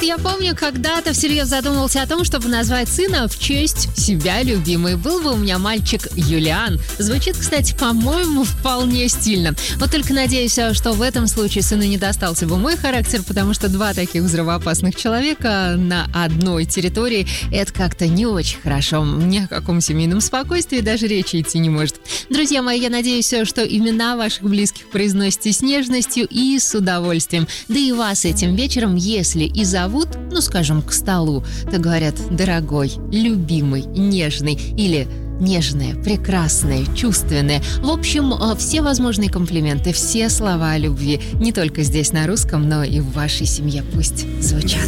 я помню, когда-то всерьез задумывался о том, чтобы назвать сына в честь себя любимой. Был бы у меня мальчик Юлиан. Звучит, кстати, по-моему, вполне стильно. Вот только надеюсь, что в этом случае сыну не достался бы мой характер, потому что два таких взрывоопасных человека на одной территории – это как-то не очень хорошо. Ни о каком семейном спокойствии даже речи идти не может. Друзья мои, я надеюсь, что имена ваших близких произносите с нежностью и с удовольствием. Да и вас этим вечером, если и зовут, скажем, к столу, то говорят «дорогой», «любимый», «нежный» или нежное, прекрасное, чувственное. В общем, все возможные комплименты, все слова о любви, не только здесь на русском, но и в вашей семье пусть звучат.